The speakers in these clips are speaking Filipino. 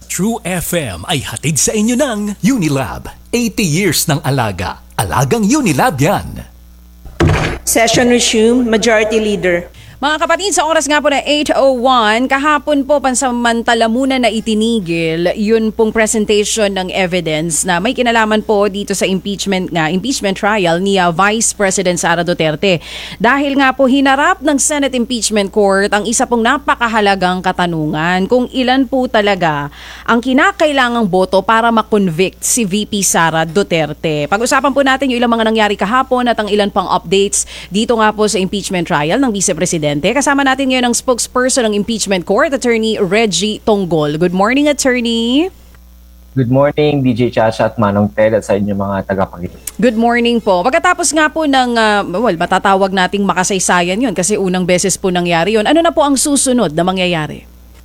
True FM ay hatid sa inyo ng Unilab. 80 years ng alaga. Alagang Unilab yan. Session resumed. Majority Leader. Mga kapatid, sa oras nga po na 8:01, kahapon po pansamantala muna na itinigil yun pong presentation ng evidence na may kinalaman po dito sa impeachment trial ni Vice President Sara Duterte. Dahil nga po hinarap ng Senate Impeachment Court ang isa pong napakahalagang katanungan kung ilan po talaga ang kinakailangang boto para makonvict si VP Sara Duterte. Pag-usapan po natin yung ilang mga nangyari kahapon at ang ilan pang updates dito nga po sa impeachment trial ng Vice President. Kasama natin ngayon ang spokesperson ng Impeachment Court, Attorney Reggie Tonggol. Good morning, Attorney. Good morning, DJ Chacha at Manong Ted at sa inyo mga tagapakinig. Good morning po. Pagkatapos nga po ng, matatawag nating makasaysayan yun kasi unang beses po nangyari yun. Ano na po ang susunod na mangyayari?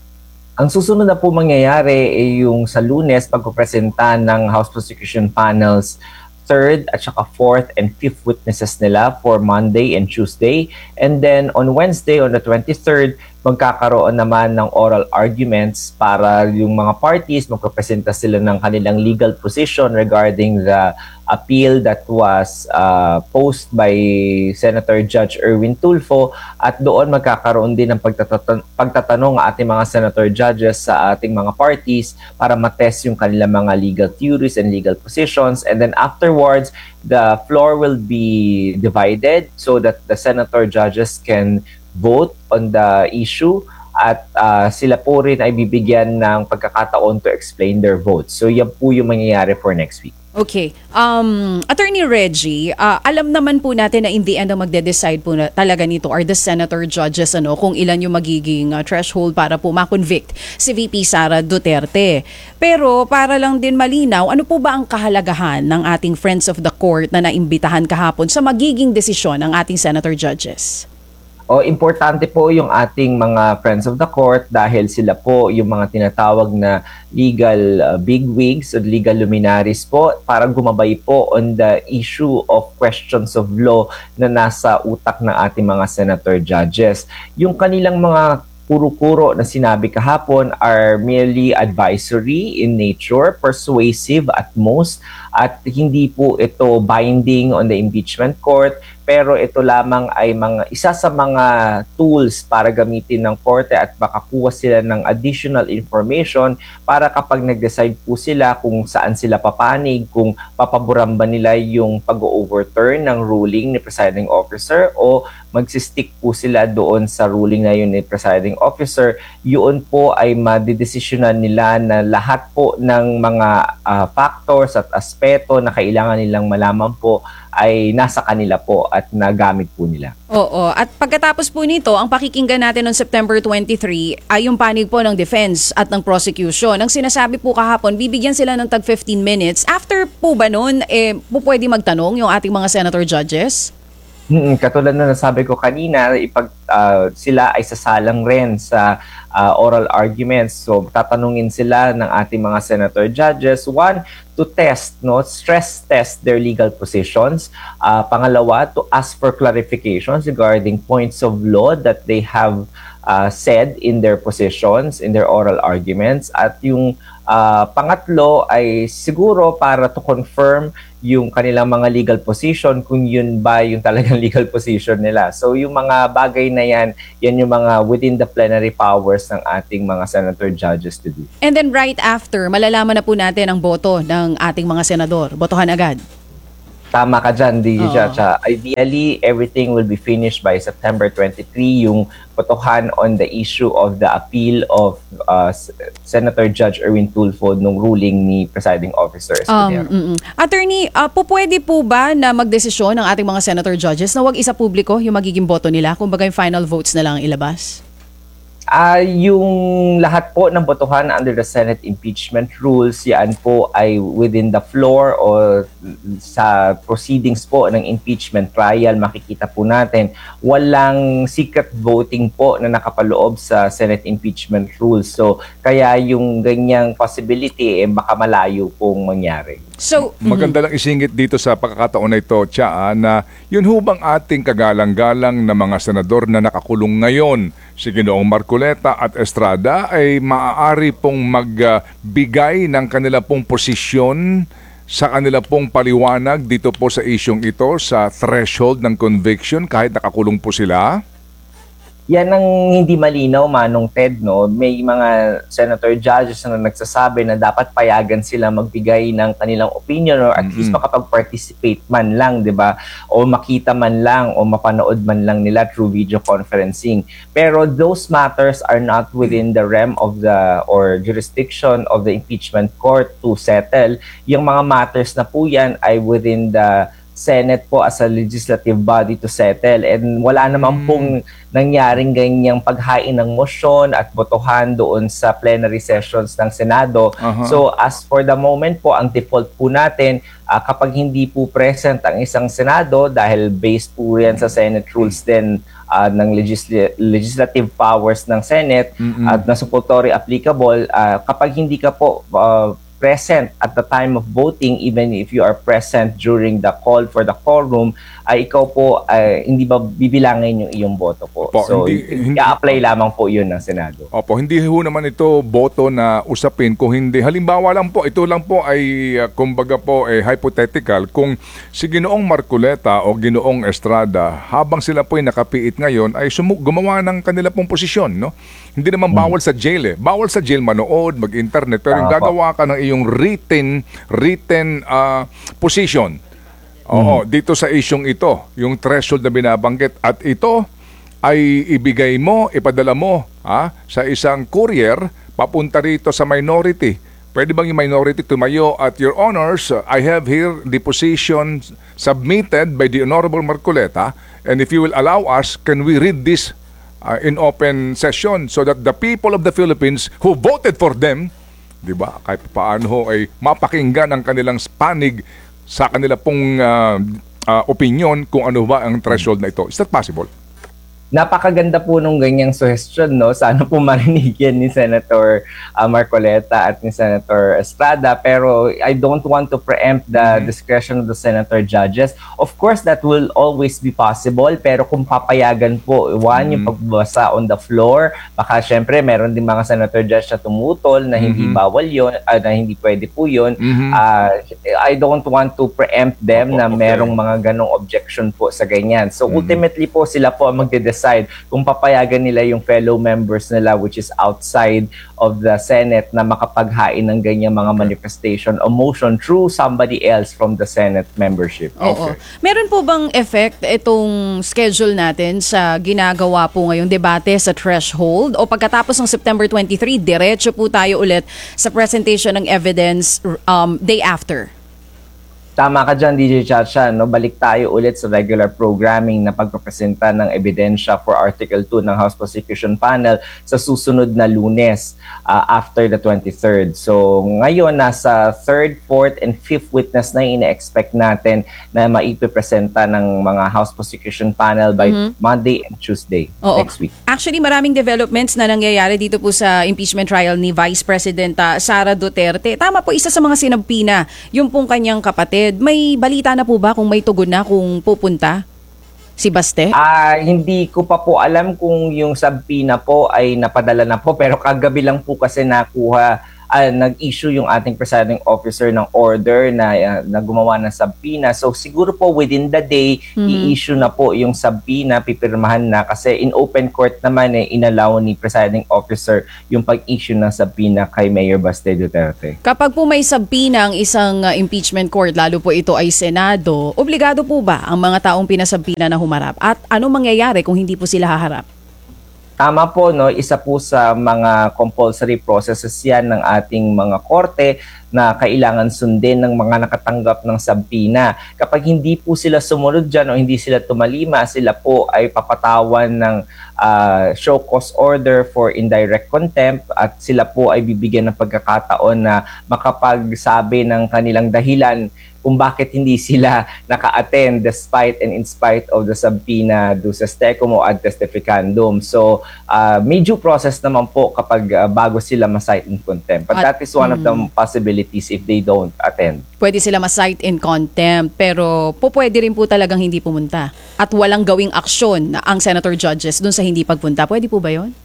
Ang susunod na po mangyayari ay yung sa Lunes pagkupresenta ng House Prosecution Panels third at saka fourth and fifth witnesses nila for Monday and Tuesday. And then on Wednesday, on the 23rd, magkakaroon naman ng oral arguments para yung mga parties magpapresenta sila ng kanilang legal position regarding the appeal that was posed by Senator Judge Erwin Tulfo, at doon magkakaroon din ng pagtatanong ang ating mga senator judges sa ating mga parties para matest yung kanilang mga legal theories and legal positions. And then afterwards, the floor will be divided so that the senator judges can vote on the issue at sila po rin ay bibigyan ng pagkakataon to explain their votes. So yan po yung mangyayari for next week. Okay. Attorney Reggie, alam naman po natin na in the end ang magde-decide po na talaga nito are the senator judges kung ilan yung magiging threshold para po makonvict si VP Sara Duterte. Pero para lang din malinaw, ano po ba ang kahalagahan ng ating friends of the court na naimbitahan kahapon sa magiging desisyon ng ating senator judges? Importante po yung ating mga friends of the court dahil sila po yung mga tinatawag na legal bigwigs o legal luminaries po para gumabay po on the issue of questions of law na nasa utak ng ating mga senator judges. Yung kanilang mga kuro-kuro na sinabi kahapon are merely advisory in nature, persuasive at most, at hindi po ito binding on the impeachment court, pero ito lamang ay isa sa mga tools para gamitin ng korte at makakuha sila ng additional information para kapag nag-decide po sila kung saan sila papanig, kung papaboran ba nila yung pag-overturn ng ruling ni presiding officer o magsistick po sila doon sa ruling na yun ni presiding officer, yun po ay madidesisyonan nila na lahat po ng mga factors at aspeto na kailangan nilang malaman po ay nasa kanila po at nagamit po nila. Oo. At pagkatapos po nito, ang pakikinggan natin noong September 23 ay yung panig po ng defense at ng prosecution. Ang sinasabi po kahapon, bibigyan sila ng tag 15 minutes. After po ba nun, pwede magtanong yung ating mga senator judges? Katulad na nasabi ko kanina, sila ay sasalang rin sa oral arguments. So tatanungin sila ng ating mga senator judges, one, to stress test their legal positions. Pangalawa, to ask for clarifications regarding points of law that they have said in their positions, in their oral arguments. At yung pangatlo ay siguro para to confirm yung kanilang mga legal position, kung yun ba yung talagang legal position nila. So yung mga bagay na yan yung mga within the plenary powers ng ating mga senator judges to do. And then right after, malalaman na po natin ang boto ng ating mga senador. Botohan agad. Tama ka dyan, DJ Chacha. Ideally, everything will be finished by September 23, yung botohan on the issue of the appeal of Senator Judge Erwin Tulfo nung ruling ni presiding officer Escudero. Attorney, pwede po ba na magdesisyon ng ating mga senator judges na wag isa publiko yung magiging boto nila? Kung bagay final votes na lang ilabas? Yung lahat po ng botohan under the Senate impeachment rules, yan po ay within the floor o sa proceedings po ng impeachment trial. Makikita po natin, walang secret voting po na nakapaloob sa Senate impeachment rules. So, kaya yung ganyang possibility baka malayo pong mangyari. So, Maganda lang isingit dito sa pagkakataon na ito, Tia, na yun hubang ating kagalang-galang na mga senador na nakakulong ngayon, si Ginoong Marcoleta at Estrada, ay maaari pong magbigay ng kanila pong posisyon sa kanila pong paliwanag dito po sa isyong ito, sa threshold ng conviction kahit nakakulong po sila? Yan ang hindi malinaw, Manong Ted, no? May mga senator judges na nagsasabi na dapat payagan sila magbigay ng kanilang opinion or at least makapag-participate man lang, di ba? O makita man lang o mapanood man lang nila through video conferencing. Pero those matters are not within the realm of the or jurisdiction of the impeachment court to settle. Yung mga matters na po yan ay within the Senate po as a legislative body to settle, and wala naman pong nangyaring ganyang paghain ng motion at botohan doon sa plenary sessions ng Senado. So as for the moment po, ang default po natin, kapag hindi po present ang isang Senado, dahil based po yan sa Senate rules din ng legislative powers ng Senate at na supportory applicable, kapag hindi ka po present at the time of voting, even if you are present during the call for the quorum, ay ikaw po hindi ba bibilangin yung iyong boto po. Opo, So, hindi i-apply lamang po yun ng Senado. Opo, hindi ho naman ito boto na usapin kung hindi. Halimbawa lang po, ito lang po ay kumbaga po hypothetical. Kung si Ginoong Marcoleta o Ginoong Estrada, habang sila po ay nakapiit ngayon, ay gumawa ng kanila pong posisyon, no? Hindi naman bawal sa jail eh. Bawal sa jail manood, mag-internet, pero yung gagawa ka ng iyong written position. Oo, dito sa isyong ito, yung threshold na binabanggit, at ito ay ibigay mo, ipadala mo sa isang courier papunta rito sa minority. Pwede bang yung minority tumayo at Your Honors, I have here the position submitted by the Honorable Marcoleta, and if you will allow us, can we read this in open session so that the people of the Philippines who voted for them, di ba, kahit paano ho ay mapakinggan ang kanilang panig sa kanila pong opinion kung ano ba ang threshold na ito. Is that possible? Napakaganda po nung ganyang suggestion, no? Sana po marinig yan ni Senator Marcoleta at ni Senator Estrada, pero I don't want to preempt the discretion of the senator judges. Of course, that will always be possible, pero kung papayagan po, yung pagbasa on the floor, baka syempre meron din mga senator judge na tumutol na hindi bawal yun, na hindi pwede po yun. I don't want to preempt them na merong mga ganong objection po sa ganyan. So ultimately po, sila po ang magde-decide kung papayagan nila yung fellow members nila which is outside of the Senate na makapaghain ng ganyang mga manifestation o motion through somebody else from the Senate membership. Oo. Meron po bang effect itong schedule natin sa ginagawa po ngayong debate sa threshold, o pagkatapos ng September 23, diretso po tayo ulit sa presentation ng evidence day after? Tama ka dyan, DJ Chacha, no? Balik tayo ulit sa regular programming na pagpapresenta ng ebidensya for Article 2 ng House Prosecution Panel sa susunod na Lunes after the 23rd. So ngayon, nasa 3rd, 4th, and 5th witness na ina-expect natin na maipipresenta ng mga House Prosecution Panel by Monday and Tuesday next week. Actually, maraming developments na nangyayari dito po sa impeachment trial ni Vice President Sara Duterte. Tama po, isa sa mga sinampina, yung pong kanyang kapatid. May balita na po ba kung may tugon na kung pupunta si Baste? Hindi ko pa po alam kung yung subpoena po ay napadala na po, pero kagabi lang po kasi nakuha, nag-issue yung ating presiding officer ng order na gumawa ng subpoena. So siguro po within the day, i-issue na po yung subpoena, pipirmahan na, kasi in open court naman inallow ni presiding officer yung pag-issue ng subpoena kay Mayor Baste Duterte. Kapag po may subpoena ang isang impeachment court, lalo po ito ay Senado, obligado po ba ang mga taong pinasubpoena na humarap? At ano mangyayari kung hindi po sila haharap? Tama po, no? Isa po sa mga compulsory processes yan ng ating mga korte na kailangan sundin ng mga nakatanggap ng subpoena. Kapag hindi po sila sumunod dyan o hindi sila tumalima, sila po ay papatawan ng show cause order for indirect contempt, at sila po ay bibigyan ng pagkakataon na makapagsabi ng kanilang dahilan kung bakit hindi sila naka-attend despite and in spite of the subpoena duces tecum o ad testificandum. So, may due process naman po kapag bago sila ma-cite in contempt. But that is one of the possibilities liabilities if they don't attend. Pwede sila ma-cite in contempt, pero pwede rin po talagang hindi pumunta. At walang gawing aksyon na ang senator judges dun sa hindi pagpunta. Pwede po ba yun?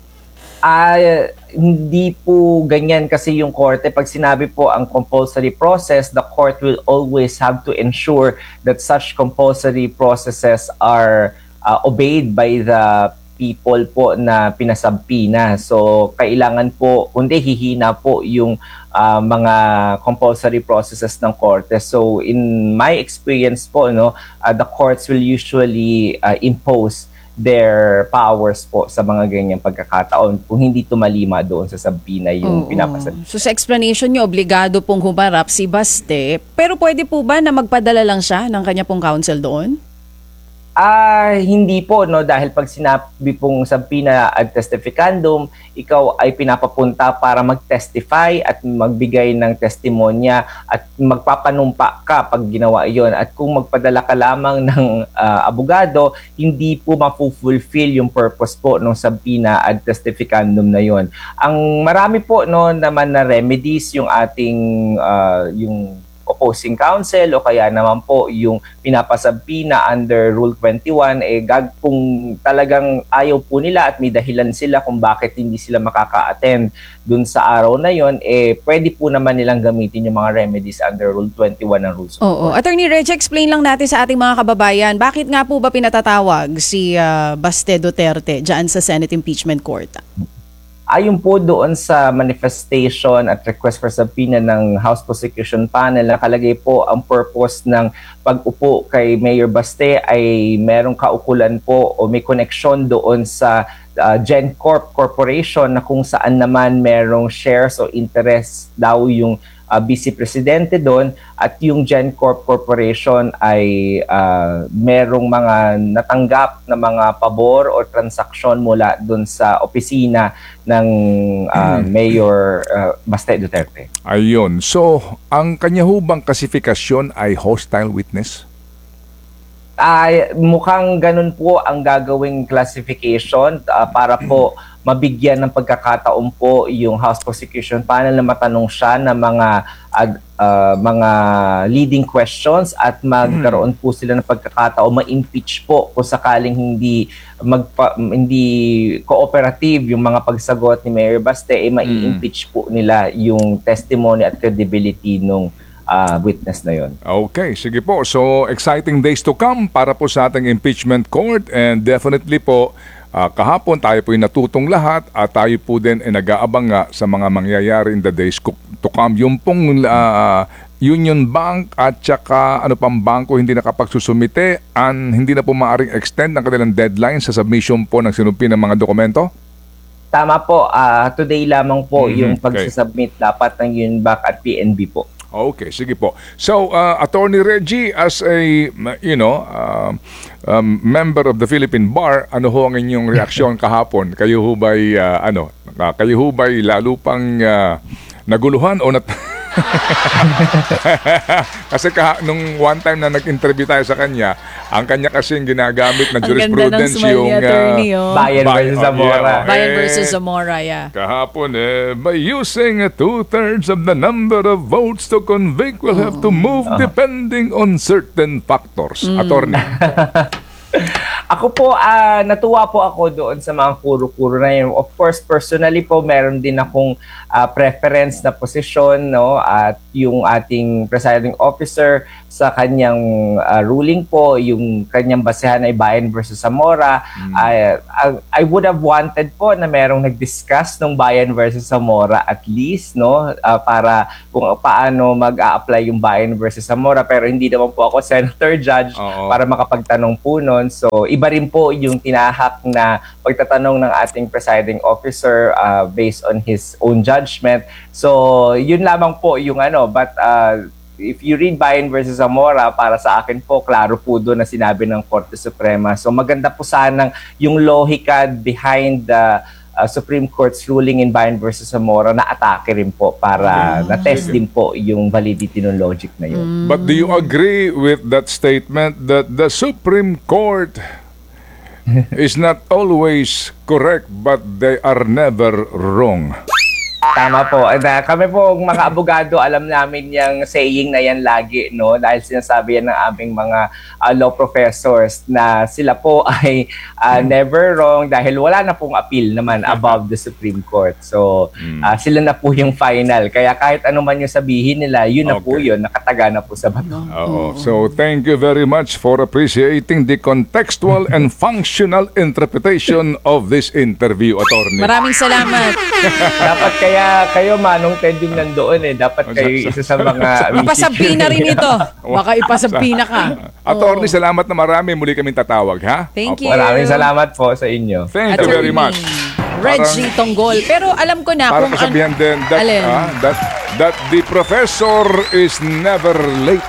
Hindi po ganyan kasi yung korte. Pag sinabi po ang compulsory process, the court will always have to ensure that such compulsory processes are obeyed by the people po na pinasabpina. So, kailangan po, kundi hihina po yung mga compulsory processes ng korte. So, in my experience po, the courts will usually impose their powers po sa mga ganyang pagkakataon kung hindi tumalima doon sa sabpina yung pinapasabpina. So sa explanation nyo, obligado pong humarap si Baste, pero pwede po ba na magpadala lang siya ng kanya pong counsel doon? Hindi po, dahil pag sinabi pong sabpina ad testificandum, ikaw ay pinapapunta para mag-testify at magbigay ng testimonya at magpapanumpa ka pag ginawa iyon. At kung magpadala ka lamang ng abogado, hindi po ma-fulfill yung purpose po ng sabpina ad testificandum na yon. Ang marami po naman na remedies yung ating yung opposing counsel o kaya naman po yung pinapasabpina under Rule 21 kung talagang ayaw po nila at may dahilan sila kung bakit hindi sila makaka-attend dun sa araw na yon, pwede po naman nilang gamitin yung mga remedies under Rule 21 ng Rules of Court. Attorney Reg, explain lang natin sa ating mga kababayan, bakit nga po ba pinatatawag si Baste Duterte dyan sa Senate Impeachment Court? Ayon po doon sa manifestation at request for subpoena ng House Prosecution Panel, nakalagay po ang purpose ng pag-upo kay Mayor Baste ay merong kaukulan po o may connection doon sa GenCorp Corporation na kung saan naman merong shares o interest daw yung Vice Presidente doon at yung GenCorp Corporation ay merong mga natanggap na mga pabor o transaksyon mula doon sa opisina ng Mayor Baste Duterte. Ayun. So, ang kanya hubang klasifikasyon ay hostile witness? Mukhang ganun po ang gagawing classification para po mabigyan ng pagkakataon po yung House Prosecution Panel na matanong siya ng mga leading questions at magkaroon po sila ng pagkakataon ma-impeach po kung sakaling hindi cooperative yung mga pagsagot ni Mayor Baste, ma-impeach po nila yung testimony at credibility nung witness na yon. Okay, sige po. So, exciting days to come para po sa ating impeachment court and definitely po kahapon tayo po ay natutong lahat at tayo po din ay nag-aabang nga sa mga mangyayari in the days to come. Yung pong Union Bank at saka pang bangko hindi nakapagsusumite and hindi na po maaaring extend ang kanilang deadline sa submission po ng sinumpi ng mga dokumento? Tama po. Today lamang po yung pagsasubmit dapat ng Union Bank at PNB po. Okay, sige po. So, Attorney Reggie, as a, member of the Philippine Bar, ano ho ang inyong reaksyon kahapon? Kayo ho ba'y, lalo pang naguluhan o kasi nung one time na nag-interview tayo sa kanya, ang kanya kasing ginagamit na jurisprudence yung Bayan versus Zamora. Bayan versus Zamora, yeah. Kahapon, by using 2/3 of the number of votes to convict will have to move depending on certain factors. Attorney. Ako po, natuwa po ako doon sa mga kuro-kuro na yun. Of course, personally po, meron din akong preference na posisyon, at yung ating presiding officer sa kanyang ruling po, yung kanyang basehan ay Bayan versus Zamora. I would have wanted po na merong nag-discuss ng Bayan versus Zamora at least, para kung paano mag-a-apply yung Bayan versus Zamora. Pero hindi naman po ako senator judge para makapagtanong po nun. So, iba rin po yung tinahak na pagtatanong ng ating presiding officer based on his own judgment. So, yun lamang po yung but if you read Bayan versus Zamora, para sa akin po, klaro po doon na sinabi ng Korte Suprema. So, maganda po sanang yung lohika behind the Supreme Court's ruling in Bayan versus Zamora na atake rin po para na-test din po yung validity ng logic na yun. But do you agree with that statement that the Supreme Court is not always correct but they are never wrong? Tama po. Kami po mga abogado, alam namin yung saying na yan lagi, no? Dahil sinasabi yan ng aming mga law professors na sila po ay never wrong dahil wala na pong appeal naman above the Supreme Court. So, sila na po yung final. Kaya kahit ano man yung sabihin nila, yun na po yun, nakataga na po sa bato. Oo. So, thank you very much for appreciating the contextual and functional interpretation of this interview, attorney. Maraming salamat. Dapat kaya kayo, Manong Ted, yung nandoon eh. Dapat kayo isa sa mga... Ipasabi na rin ito. Baka ipasabi na ka. Attorney, salamat na marami. Muli kaming tatawag, ha? Thank you. Maraming salamat po sa inyo. Thank you very much. Reggie Tonggol. Pero alam ko na Parang kung kasabihan din that, alin? that the professor is never late.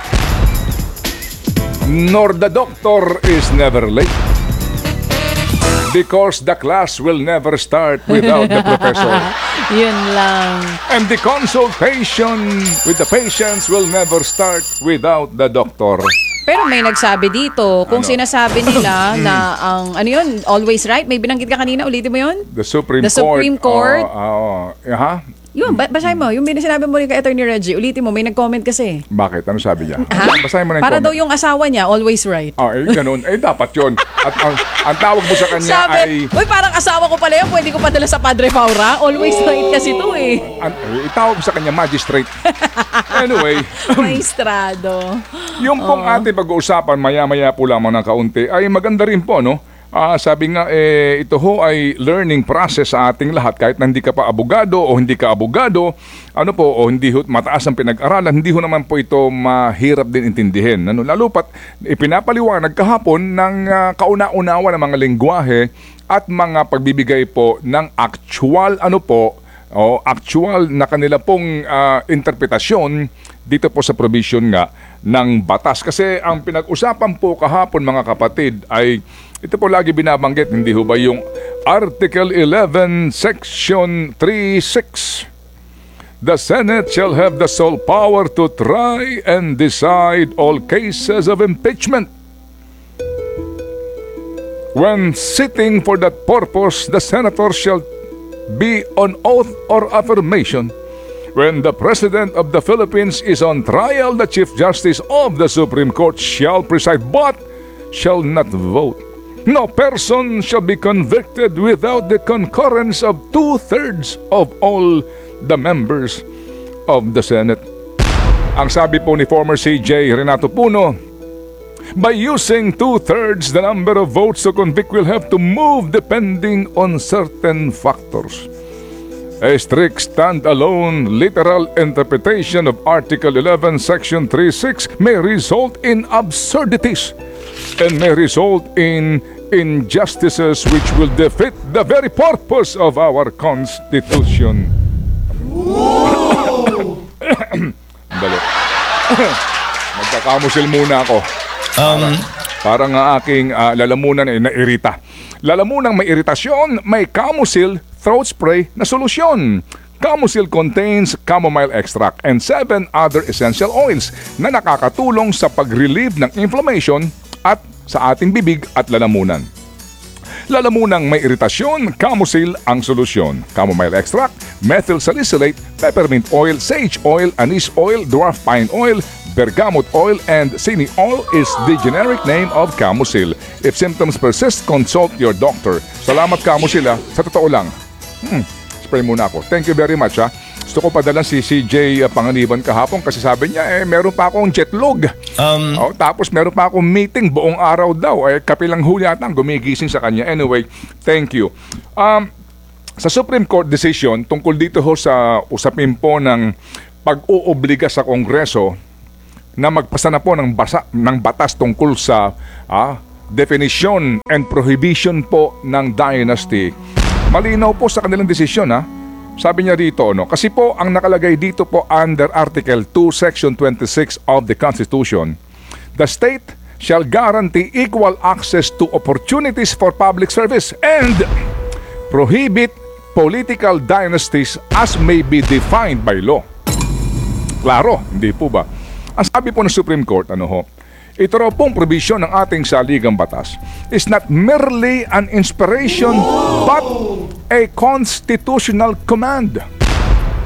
Nor the doctor is never late. Because the class will never start without the professor. Yun lang. And the consultation with the patients will never start without the doctor. Pero may nagsabi dito, kung sinasabi nila na ang, ano yun, always right, may binanggit ka kanina, ulitin mo yun? The Supreme The Supreme Court. Yun, Basahin mo, yung sinabi mo rin kay Attorney Reggie, ulitin mo, may nag-comment kasi. bakit? Ano sabi niya? Ha? Basahin mo na yung Para daw comment. yung asawa niya, always right. Ganun. Dapat yun. At ang tawag mo sa kanya ay... Sabi, uy, parang asawa ko pala yan, pwede ko padala sa Padre Faura. Always right kasi to eh. Itawag mo sa kanya magistrate. Anyway, Maestrado. yung pong ating pag-uusapan, maya-maya po lamang ng kaunti, ay maganda rin po, no? Sabi nga, ito ho ay learning process sa ating lahat. Kahit na hindi ka pa abogado o hindi ka abogado, o hindi ho mataas ang pinag-aralan, hindi ho naman po ito mahirap din intindihin. Lalo pat ipinapaliwanag kahapon ng kauna-unawa ng mga lengguwahe at mga pagbibigay po ng actual actual na kanila pong interpretasyon dito po sa provision nga ng batas. Kasi ang pinag-usapan po kahapon, mga kapatid, ay ito po lagi binabanggit, hindi ho ba yung Article 11, Section 3.6. The Senate shall have the sole power to try and decide all cases of impeachment. When sitting for that purpose, the senator shall be on oath or affirmation. When the President of the Philippines is on trial, the Chief Justice of the Supreme Court shall preside but shall not vote. No person shall be convicted without the concurrence of 2/3 of all the members of the Senate. Ang sabi po ni former CJ Renato Puno, by using 2/3, the number of votes to convict will have to move depending on certain factors. A strict stand-alone literal interpretation of Article 11, Section 3.6 may result in absurdities and may result in injustices which will defeat the very purpose of our Constitution. Dali. Magkakamusil muna ako. Parang aking lalamunan ay nairita. Lalamunang may iritasyon, may Camusil throat spray na solusyon. Camusil contains chamomile extract and 7 other essential oils na nakakatulong sa pag-relieve ng inflammation at sa ating bibig at lalamunan. Lalamunang may iritasyon, Camusil ang solusyon. Chamomile extract, methyl salicylate, peppermint oil, sage oil, anise oil, dwarf pine oil, bergamot oil, and sini oil is the generic name of Camusil. If symptoms persist, consult your doctor. Salamat Camusil Sa totoo lang. Spray muna ako. Thank you very much Gusto ko padala si CJ Panganiban kahapon kasi sabi niya meron pa akong jetlog. Tapos meron pa akong meeting buong araw daw. Kape lang ho yata ang gumigising sa kanya. Anyway, thank you. Sa Supreme Court decision tungkol dito ho sa usapin po ng pag-uuobliga sa Kongreso na magpasa na po ng batas tungkol sa definition and prohibition po ng dynasty. Malinaw po sa kanilang desisyon Sabi niya dito, kasi po ang nakalagay dito po under Article 2, Section 26 of the Constitution, the state shall guarantee equal access to opportunities for public service and prohibit political dynasties as may be defined by law. Klaro, hindi po ba? Ang sabi po ng Supreme Court, ito raw pong provision ng ating saligang batas is not merely an inspiration but a constitutional command.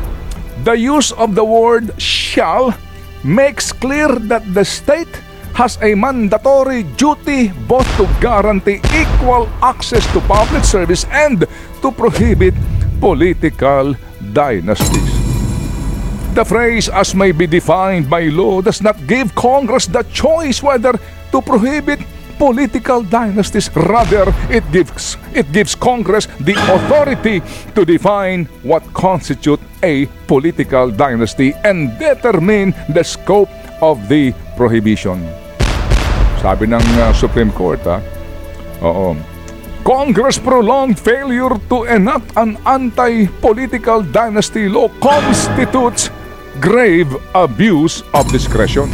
The use of the word shall makes clear that the state has a mandatory duty both to guarantee equal access to public service and to prohibit political dynasties. The phrase "as may be defined by law" does not give Congress the choice whether to prohibit political dynasties. Rather, it gives Congress the authority to define what constitutes a political dynasty and determine the scope of the prohibition. Sabi ng Supreme Court, Oo. Congress' prolonged failure to enact an anti-political dynasty law constitutes grave abuse of discretion.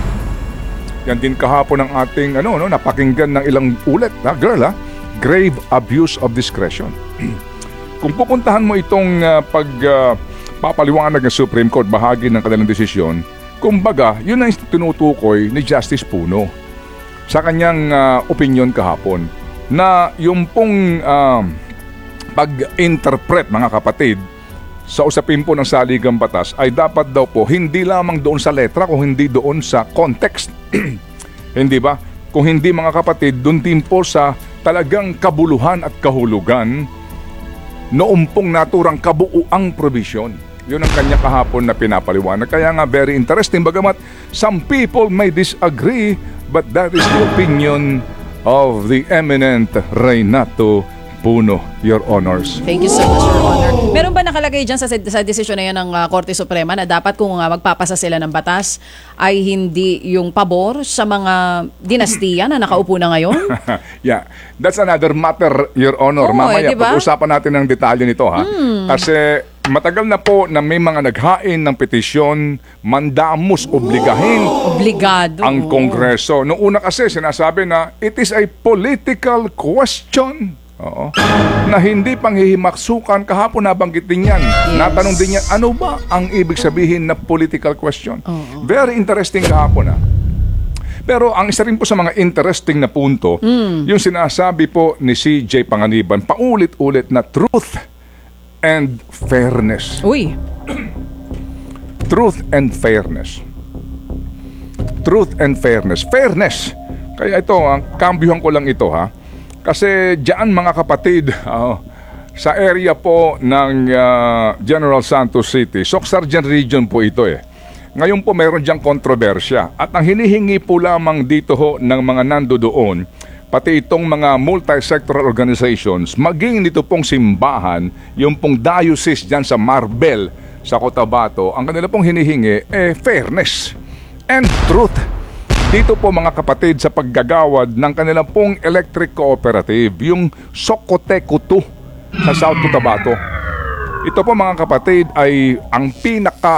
Yan din kahapon ng ating napakinggan ng ilang ulit, girl, grave abuse of discretion. Kung pupuntahan mo itong papaliwanag ng Supreme Court, bahagi ng kanilang desisyon, kumbaga, yun ang tinutukoy ni Justice Puno sa kanyang opinion kahapon na yung pong pag-interpret, mga kapatid, sa usapin po ng saligang batas ay dapat daw po hindi lamang doon sa letra kung hindi doon sa context. Hindi ba? Kung hindi, mga kapatid, doon din po sa talagang kabuluhan at kahulugan noong pong naturang kabuuang provision. Yun ang kanya kahapon na pinapaliwanag. Kaya nga very interesting. Bagamat some people may disagree, but that is the opinion of the eminent Renato Puno, Your Honors. Thank you so much, Your Honor. Meron ba nakalagay dyan sa desisyon na yan ng Korte Suprema na dapat kung magpapasa sila ng batas ay hindi yung pabor sa mga dinastiya na nakaupo na ngayon? Yeah, that's another matter, Your Honor. Mamaya, diba? pag-usapan natin ng detalye nito, ha? Kasi matagal na po na may mga naghain ng petisyon, mandamus, Obligado ang Kongreso. Noong una kasi sinasabi na it is a political question. Oo. Na hindi panghihimaksukan. Kahapon nabanggit din yan. Yes. Natanong din yan, ano ba ang ibig sabihin na political question? Very interesting kahapon, ha? Pero ang isa rin po sa mga interesting na punto, yung sinasabi po ni C.J. Panganiban, paulit-ulit na truth and fairness. Uy. Truth and fairness. Truth and fairness. Fairness. Kaya ito, kambyuhan ko lang ito, ha? Kasi diyan, mga kapatid, sa area po ng General Santos City, Soc-Sargent Region po ito Ngayon po meron diyang kontrobersya. At ang hinihingi po lamang dito ng mga nandoon, pati itong mga multi-sectoral organizations, maging nito pong simbahan, yung pong diocese dyan sa Marbel, sa Cotabato, ang kanila pong hinihingi, fairness and truth. Dito po, mga kapatid, sa paggagawad ng kanilang pong electric cooperative, yung Socotecuto sa South Cotabato. Ito po, mga kapatid, ay ang pinaka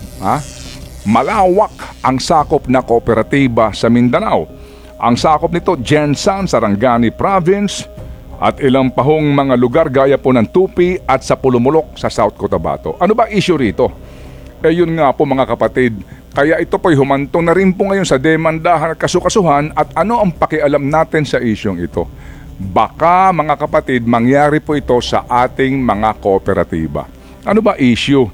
malawak ang sakop na kooperatiba sa Mindanao. Ang sakop nito, Jensan, Sarangani Province, at ilang pahong mga lugar gaya po ng Tupi at sa Pulumulok sa South Cotabato. Ano ba issue rito? Yun nga po, mga kapatid, kaya ito po'y humantong na rin po ngayon sa demandahan at kasukasuhan. At ano ang pakialam natin sa isyong ito? Baka, mga kapatid, mangyari po ito sa ating mga kooperatiba. Ano ba issue?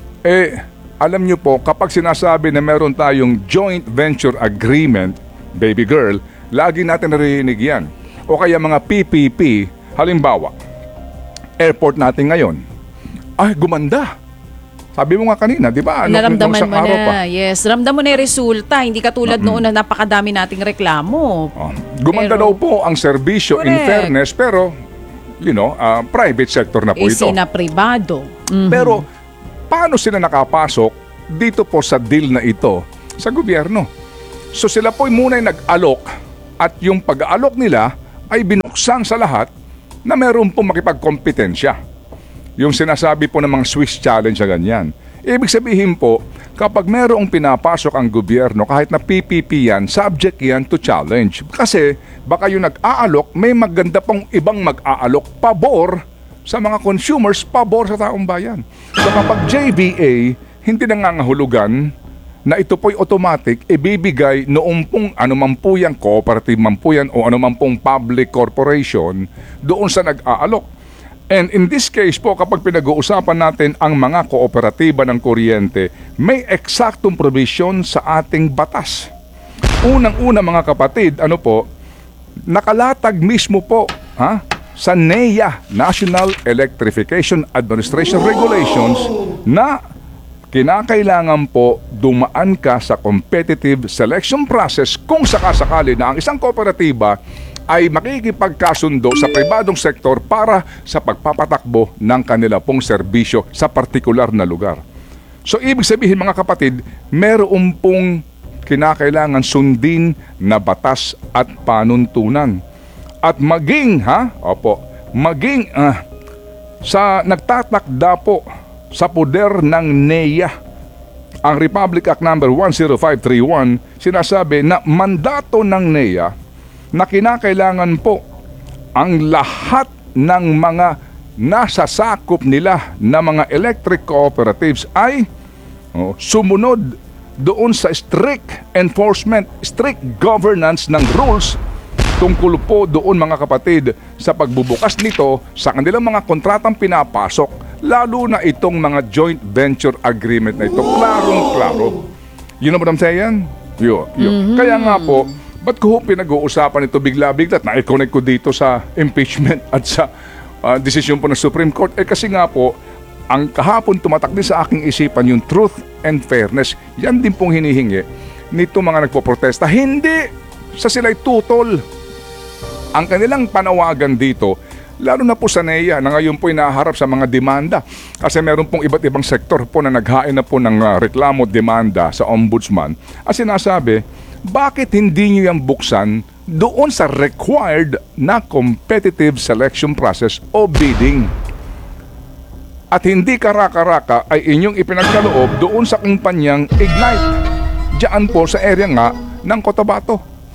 Alam nyo po, kapag sinasabi na meron tayong joint venture agreement, baby girl, lagi natin narinig yan. O kaya mga PPP, halimbawa, airport natin ngayon, ay gumanda. Sabi mo nga kanina, di ba? Naramdaman mo na. Yes, ramdam mo na yung resulta. Hindi katulad noon na napakadami nating reklamo. Gumanda daw po ang serbisyo, in fairness, pero, private sector na po ito. Na pribado. Pero, paano sila nakapasok dito po sa deal na ito sa gobyerno? So sila po muna ay nag-alok at yung pag-alok nila ay binuksan sa lahat na meron po makipagkompetensya. Yung sinasabi po ng mga Swiss challenge na ganyan. Ibig sabihin po, kapag merong pinapasok ang gobyerno, kahit na PPP yan, subject yan to challenge. Kasi baka yung nag-aalok, may maganda pong ibang mag-aalok pabor sa mga consumers, pabor sa taong bayan. So kapag JVA, hindi nangangahulugan na ito po'y automatic, ibibigay noong pong anuman po yan, cooperative man po yan, o anuman pong public corporation, doon sa nag-aalok. And in this case po, kapag pinag-uusapan natin ang mga kooperatiba ng kuryente, may eksaktong provision sa ating batas. Unang-una mga kapatid, nakalatag mismo po sa NEA, National Electrification Administration Regulations, na kinakailangan po dumaan ka sa competitive selection process kung sakasakali na ang isang kooperatiba ay makikipagkasundo sa pribadong sektor para sa pagpapatakbo ng kanila pong serbisyo sa partikular na lugar. So ibig sabihin mga kapatid, meron pong kinakailangan sundin na batas at panuntunan. At maging sa nagtatakda po sa poder ng NEA, ang Republic Act number 10531, sinasabi na mandato ng NEA na kinakailangan po ang lahat ng mga nasasakop nila na mga electric cooperatives ay sumunod doon sa strict enforcement, strict governance ng rules tungkol po doon mga kapatid sa pagbubukas nito sa kanilang mga kontratang pinapasok, lalo na itong mga joint venture agreement na ito. Klarong-klaro. You know what I'm saying? Yun. Kaya nga po, ba't ko pinag-uusapan ito bigla-bigla at na-connect ko dito sa impeachment at sa desisyon po ng Supreme Court? Kasi nga po, ang kahapon tumatak din sa aking isipan yung truth and fairness. Yan din pong hinihingi nito mga nagpoprotesta. Hindi sa sila'y tutol. Ang kanilang panawagan dito, lalo na po sa NEA na ngayon po inaharap sa mga demanda. Kasi meron pong iba't ibang sektor po na naghain na po ng reklamo demanda sa ombudsman. At sinasabi, bakit hindi nyo yung buksan doon sa required na competitive selection process o bidding? At hindi karaka-raka ay inyong ipinagkaloob doon sa kumpanyang Ignite. Diyan po sa area nga ng Cotabato.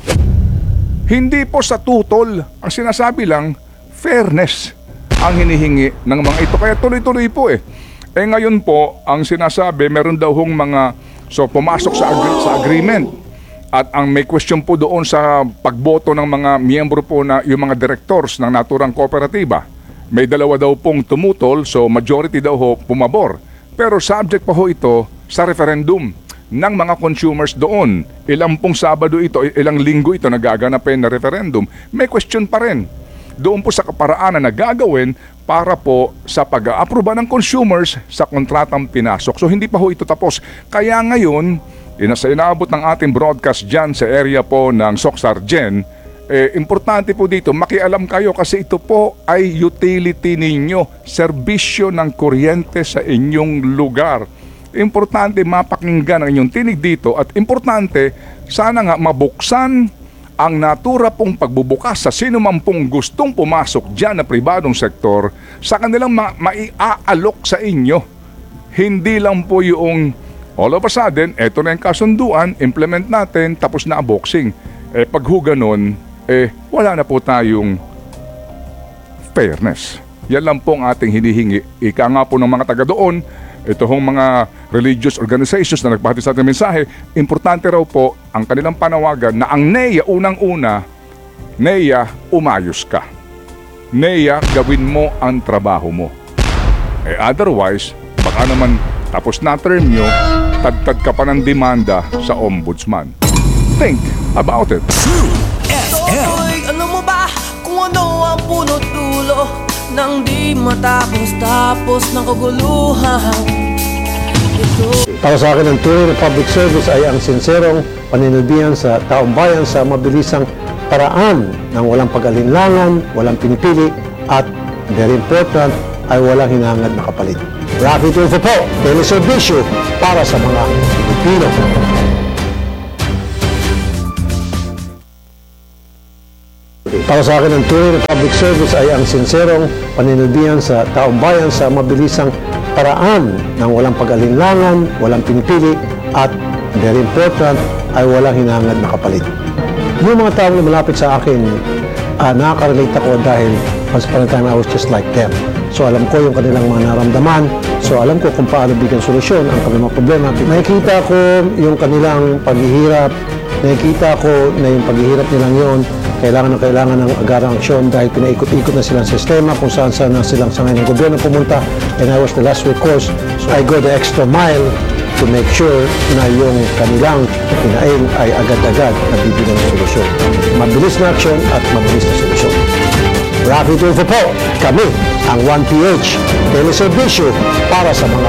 Hindi po sa tutol. Ang sinasabi lang, fairness ang hinihingi ng mga ito. Kaya tuloy-tuloy po ngayon po, ang sinasabi, meron daw hong pumasok sa agreement. At ang may question po doon sa pagboto ng mga miyembro po na yung mga directors ng naturang kooperatiba. May dalawa daw pong tumutol, so majority daw ho pumabor. Pero subject pa ho ito sa referendum ng mga consumers doon. Ilang pong Sabado ito, ilang linggo ito nagaganapin na referendum. May question pa rin doon po sa kaparaanan na gagawin para po sa pag-aaproba ng consumers sa kontratang pinasok. So hindi pa ho ito tapos. Kaya ngayon, sa inaabot ng ating broadcast dyan sa area po ng Soxargen, importante po dito, makialam kayo kasi ito po ay utility ninyo, serbisyo ng kuryente sa inyong lugar. Importante mapakinggan ang inyong tinig dito at importante sana nga mabuksan ang natura pong pagbubukas sa sino man pong gustong pumasok dyan na pribadong sektor sa kanilang maiaalok sa inyo. Hindi lang po yung all of a sudden, eto na yung kasunduan, implement natin, tapos na ang boxing. Pag ho ganun, wala na po tayong fairness. Yan lang po ang ating hinihingi. Ika nga po ng mga taga doon, ito hong mga religious organizations na nagpahati sa ating mensahe, importante raw po ang kanilang panawagan na ang NEA, unang-una, NEA, umayos ka. NEA, gawin mo ang trabaho mo. Otherwise, baka naman tapos na term nyo, tagtag ka pa ng demanda sa ombudsman. Think about it. True FM. Toy, alam mo ba kung ano ang punot dulo ng di matapos ng kaguluhan? Para sa akin, ang tunay na public service ay ang sinserong paninilbihan sa taong bayan sa mabilisang paraan ng walang pag-alinlangan, walang pinipili, at very important, ay walang hinangad na kapalit. Rafi Tulfo po, teleservisyo para sa mga Pilipino. Para sa akin, ang tunay na public service ay ang sinserong paninilbihan sa taong bayan sa mabilisang paraan ng walang pag-alinlangan, walang pinipili, at very important, ay walang hinangad na kapalit. Yung mga taong malapit sa akin, nakaka-relate ako dahil once upon a time I was just like them. So alam ko yung kanilang mga naramdaman. So alam ko kung paano bigyan solusyon ang kanilang problema. Nakikita ko yung kanilang paghihirap. Nakikita ko na yung paghihirap nilang yon kailangan ng agarang aksyon dahil pinaikot-ikot na silang sistema kung saan-saan na silang sangay ng gobyerno pumunta, and I was the last recourse. So I go the extra mile to make sure na yung kanilang hinaing ay agad-agad nabibigyan ng solusyon. Mabilis na aksyon at mabilis na solusyon. Rafi Tulfo po, kami ang 1PH, teleservisyo para sa mga